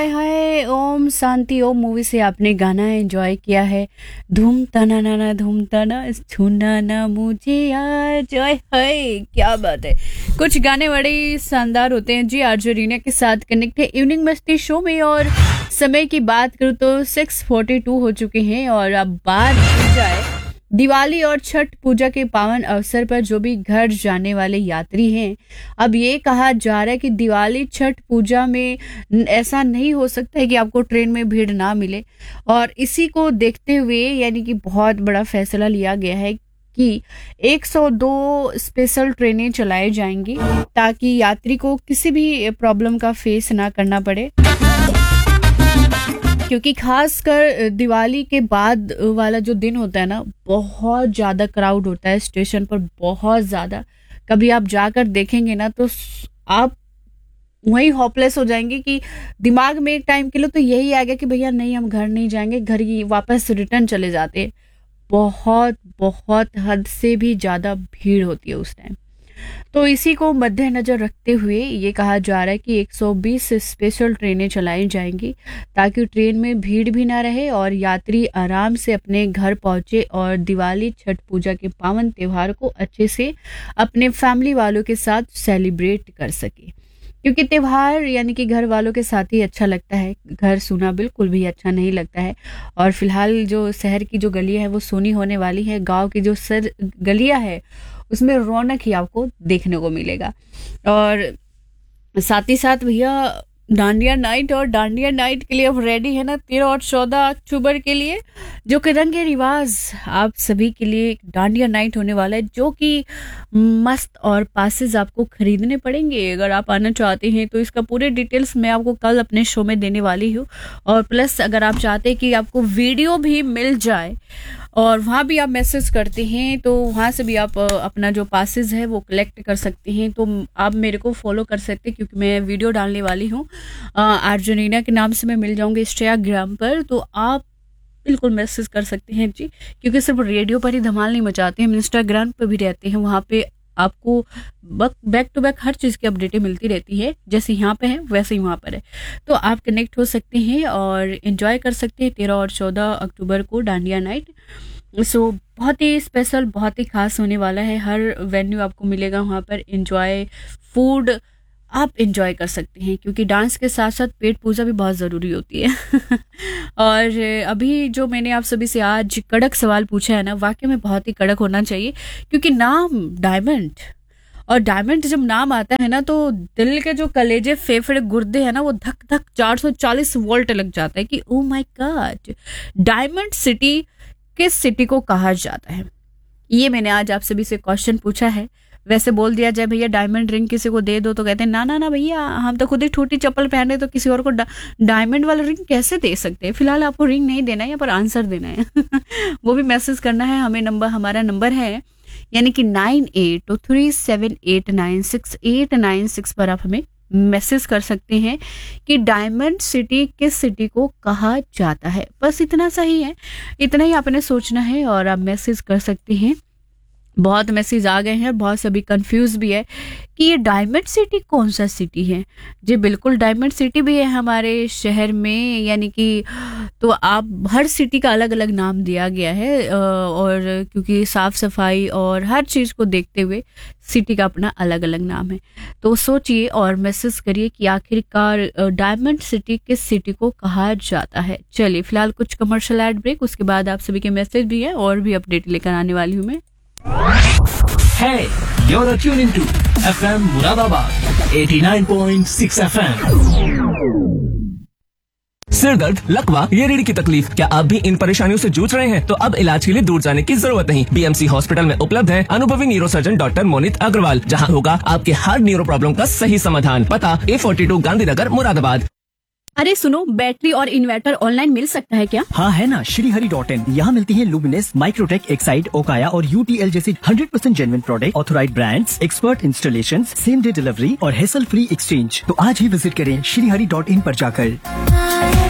हाय Om Shanti Om movie से आपने गाना एंजॉय किया है। धूम तना ना धूम तना छूना ना मुझे आज। हाय क्या बात है, कुछ गाने बड़े शानदार होते हैं जी। आरजे रीना के साथ कनेक्ट है इवनिंग मस्ती शो में, और समय की बात करूँ तो 6:42 हो चुके हैं। और अब बात की जाए दिवाली और छठ पूजा के पावन अवसर पर जो भी घर जाने वाले यात्री हैं, अब ये कहा जा रहा है कि दिवाली छठ पूजा में ऐसा नहीं हो सकता है कि आपको ट्रेन में भीड़ ना मिले। और इसी को देखते हुए यानी कि बहुत बड़ा फैसला लिया गया है कि 102 स्पेशल ट्रेनें चलाई जाएंगी ताकि यात्री को किसी भी प्रॉब्लम का फेस ना करना पड़े। क्योंकि खासकर दिवाली के बाद वाला जो दिन होता है ना, बहुत ज़्यादा क्राउड होता है स्टेशन पर, बहुत ज़्यादा। कभी आप जाकर देखेंगे ना तो आप वहीं होपलेस हो जाएंगे कि दिमाग में एक टाइम के लिए तो यही आ गया कि भैया नहीं, हम घर नहीं जाएंगे, घर ही वापस रिटर्न चले जाते हैं। बहुत बहुत हद से भी ज़्यादा भीड़ होती है उस टाइम। तो इसी को मद्देनजर रखते हुए ये कहा जा रहा है कि 120 स्पेशल ट्रेनें चलाई जाएंगी ताकि ट्रेन में भीड़ भी ना रहे और यात्री आराम से अपने घर पहुंचे और दिवाली छठ पूजा के पावन त्योहार को अच्छे से अपने फैमिली वालों के साथ सेलिब्रेट कर सके। क्योंकि त्योहार यानी कि घर वालों के साथ ही अच्छा लगता है, घर सूना बिल्कुल भी अच्छा नहीं लगता है। और फिलहाल जो शहर की जो गलियां है वो सूनी होने वाली है, गांव की जो गलियां है उसमें रौनक ही आपको देखने को मिलेगा। और साथ ही साथ भैया डांडिया नाइट, और डांडिया नाइट के लिए अब रेडी है ना 13 और 14 अक्टूबर के लिए जो कि रंगे रिवाज आप सभी के लिए डांडिया नाइट होने वाला है, जो कि मस्त। और पासेस आपको खरीदने पड़ेंगे अगर आप आना चाहते हैं। तो इसका पूरे डिटेल्स मैं आपको कल अपने शो में देने वाली हूँ। और प्लस अगर आप चाहते हैं कि आपको वीडियो भी मिल जाए और वहाँ भी आप मैसेज करते हैं तो वहाँ से भी आप अपना जो पासेस है वो कलेक्ट कर सकते हैं। तो आप मेरे को फॉलो कर सकते हैं क्योंकि मैं वीडियो डालने वाली हूँ। आरजे रीना के नाम से मैं मिल जाऊँगी इंस्टाग्राम पर, तो आप बिल्कुल मैसेज कर सकते हैं जी। क्योंकि सिर्फ रेडियो पर ही धमाल नहीं मचाते हैं, हम इंस्टाग्राम पर भी रहते हैं। वहाँ पे आपको बैक टू बैक हर चीज़ की अपडेटें मिलती रहती है, जैसे यहाँ पे है वैसे ही वहाँ पर है। तो आप कनेक्ट हो सकते हैं और एंजॉय कर सकते हैं 13 और 14 अक्टूबर को डांडिया नाइट। सो बहुत ही स्पेशल, बहुत ही खास होने वाला है। हर वेन्यू आपको मिलेगा वहाँ पर, एंजॉय फूड आप एंजॉय कर सकते हैं क्योंकि डांस के साथ साथ पेट पूजा भी बहुत ज़रूरी होती है। और अभी जो मैंने आप सभी से आज कड़क सवाल पूछा है ना, वाकई में बहुत ही कड़क होना चाहिए क्योंकि नाम डायमंड, और डायमंड जब नाम आता है ना तो दिल के जो कलेजे फेफड़े गुर्दे है ना वो धक धक 440 वोल्ट लग जाता है कि oh my God, diamond city किस सिटी को कहा जाता है। ये मैंने आज आप सभी से क्वेश्चन पूछा है। वैसे बोल दिया जाए भैया डायमंड रिंग किसी को दे दो तो कहते हैं ना ना ना भैया, हम तो खुद ही टूटी चप्पल पहन रहे तो किसी और को डायमंड वाला रिंग कैसे दे सकते हैं। फिलहाल आपको रिंग नहीं देना है, यहाँ पर आंसर देना है। वो भी मैसेज करना है हमें। हमारा नंबर है यानी कि 9823789689 पर आप हमें मैसेज कर सकते हैं कि डायमंड सिटी किस सिटी को कहा जाता है। बस इतना सही है, इतना ही आपने सोचना है और आप मैसेज कर सकते हैं। बहुत मैसेज आ गए हैं, बहुत सभी कंफ्यूज भी है कि ये डायमंड सिटी कौन सा सिटी है। जी बिल्कुल, डायमंड सिटी भी है हमारे शहर में, यानी कि तो आप हर सिटी का अलग अलग नाम दिया गया है। और क्योंकि साफ सफाई और हर चीज़ को देखते हुए सिटी का अपना अलग अलग नाम है। तो सोचिए और मैसेज करिए कि आखिरकार डायमंड सिटी किस सिटी को कहा जाता है। चलिए फिलहाल कुछ कमर्शियल एड ब्रेक, उसके बाद आप सभी के मैसेज भी है और भी अपडेट लेकर आने वाली हूँ मैं। Hey, you're tuned into FM Muradabad 89.6 FM. सिर दर्द, लकवा या रीढ़ की तकलीफ, क्या आप भी इन परेशानियों से जूझ रहे हैं? तो अब इलाज के लिए दूर जाने की जरूरत नहीं। बीएमसी हॉस्पिटल में उपलब्ध है अनुभवी न्यूरोसर्जन डॉक्टर मोनित अग्रवाल, जहां होगा आपके हर न्यूरो प्रॉब्लम का सही समाधान। पता A42 गांधीनगर मुरादाबाद। अरे सुनो, बैटरी और इन्वर्टर ऑनलाइन मिल सकता है क्या? हाँ है ना, श्रीहरि.in। यहाँ मिलती है लुमिनस, माइक्रोटेक, एक्साइड, ओकाया और UTL जैसी 100% genuine product, authorised brands, expert installations, same day delivery और हेसल फ्री एक्सचेंज। तो आज ही विजिट करें श्रीहरि.in पर जाकर।